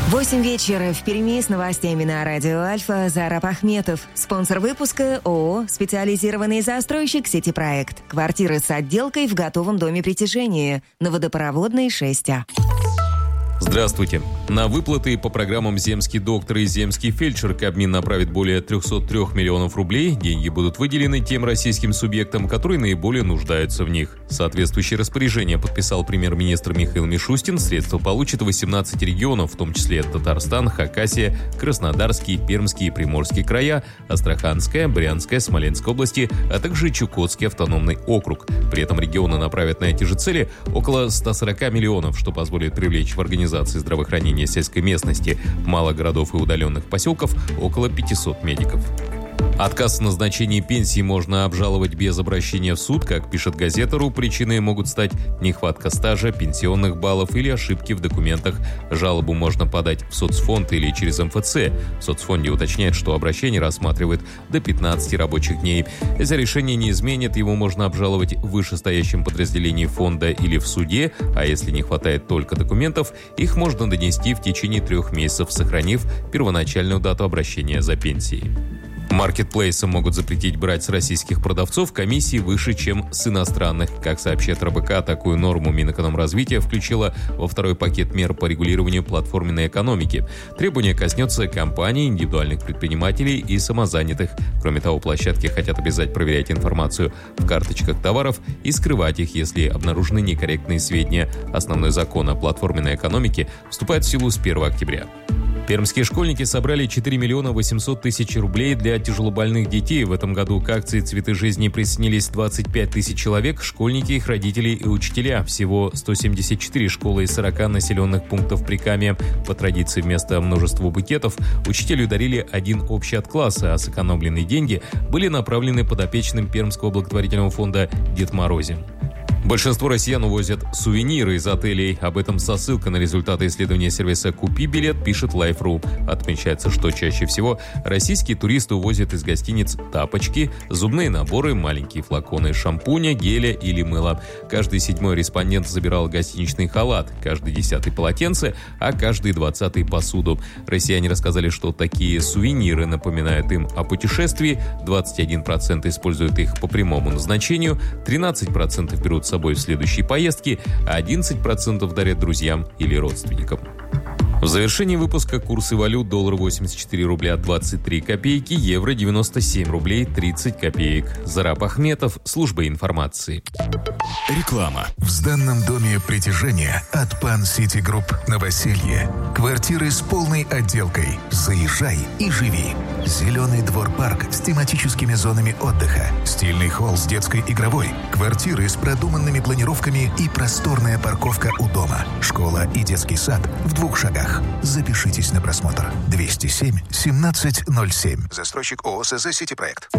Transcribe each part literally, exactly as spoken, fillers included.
восемь вечера в Перми с новостями на радио Альфа. Зараб Ахметов. Спонсор выпуска ООО «Специализированный застройщик Ситипроект». Квартиры с отделкой в готовом доме притяжения. На Водопроводной шесть А. Здравствуйте. На выплаты по программам «Земский доктор» и «Земский фельдшер» Кабмин направит более триста три миллионов рублей. Деньги будут выделены тем российским субъектам, которые наиболее нуждаются в них. Соответствующее распоряжение подписал премьер-министр Михаил Мишустин. Средства получат восемнадцать регионов, в том числе Татарстан, Хакасия, Краснодарский, Пермский и Приморский края, Астраханская, Брянская, Смоленская области, а также Чукотский автономный округ. При этом регионы направят на эти же цели около ста сорока миллионов, что позволит привлечь в организации здравоохранения сельской местности, малых городов и удаленных поселков около пятисот медиков. Отказ в назначении пенсии можно обжаловать без обращения в суд. Как пишет газета.ру, причиной могут стать нехватка стажа, пенсионных баллов или ошибки в документах. Жалобу можно подать в соцфонд или через эм эф цэ. В соцфонде уточняют, что обращение рассматривают до пятнадцати рабочих дней. Если решение не изменит, его можно обжаловать в вышестоящем подразделении фонда или в суде, а если не хватает только документов, их можно донести в течение трех месяцев, сохранив первоначальную дату обращения за пенсией. Маркетплейсы могут запретить брать с российских продавцов комиссии выше, чем с иностранных. Как сообщает эр бэ ка, такую норму Минэкономразвития включила во второй пакет мер по регулированию платформенной экономики. Требование коснется компаний, индивидуальных предпринимателей и самозанятых. Кроме того, площадки хотят обязать проверять информацию в карточках товаров и скрывать их, если обнаружены некорректные сведения. Основной закон о платформенной экономике вступает в силу с первого октября. Пермские школьники собрали четыре миллиона восемьсот тысяч рублей для тяжелобольных детей. В этом году к акции «Цветы жизни» присоединились двадцать пять тысяч человек, школьники, их родители и учителя. Всего сто семьдесят четыре школы из сорока населенных пунктов Прикамья. По традиции вместо множества букетов учителю дарили один общий от класса, а сэкономленные деньги были направлены подопечным Пермского благотворительного фонда «Дед Морозе». Большинство россиян увозят сувениры из отелей. Об этом со ссылкой на результаты исследования сервиса «Купи билет» пишет лайф точка ру. Отмечается, что чаще всего российские туристы увозят из гостиниц тапочки, зубные наборы, маленькие флаконы шампуня, геля или мыла. Каждый седьмой респондент забирал гостиничный халат, каждый десятый полотенце, а каждый двадцатый посуду. Россияне рассказали, что такие сувениры напоминают им о путешествии. двадцать один процент используют их по прямому назначению, тринадцать процентов берут с собой в следующие поездки, а одиннадцать процентов дарят друзьям или родственникам. В завершении выпуска курсы валют: доллар восемьдесят четыре рубля двадцать три копейки, евро девяносто семь рублей тридцать копеек. Зараб Ахметов, служба информации. Реклама. В сданном доме притяжения от Пан Сити Групп Новоселье. Квартиры с полной отделкой. Заезжай и живи. Зеленый двор-парк с тематическими зонами отдыха. Стильный холл с детской игровой. Квартиры с продуманными планировками и просторная парковка у дома. Школа и детский сад в двух шагах. Запишитесь на просмотр. двести семь семнадцать ноль семь. Застройщик ООО СЗ «Ситипроект».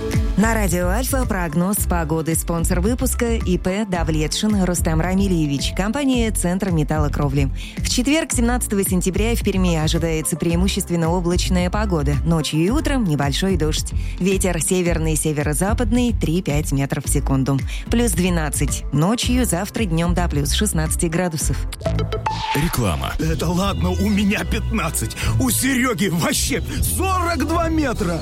На радио Альфа прогноз погоды. Спонсор выпуска ИП Давлетшин Рустам Рамильевич. Компания «Центр металлокровли». В четверг, семнадцатого сентября, в Перми ожидается преимущественно облачная погода. Ночью и утром небольшой дождь. Ветер северный, северо-западный три-пять метров в секунду. Плюс двенадцать. Ночью, завтра днем до плюс шестнадцать градусов. Реклама. Это ладно, у меня пятнадцать. У Сереги вообще сорок два метра.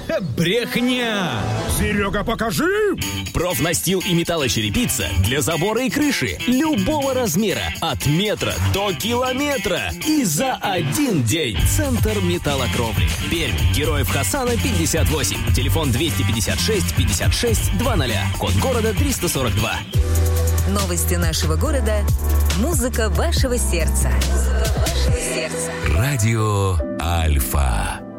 Брехня! Серега, покажи! Профнастил и металлочерепица для забора и крыши любого размера, от метра до километра. И за один день. Центр металлокровли. Пермь. Героев Хасана пятьдесят восемь. Телефон двести пятьдесят шесть пятьдесят шесть двадцать. Код города триста сорок два. Новости нашего города. Музыка вашего сердца. Музыка вашего сердца. Радио Альфа.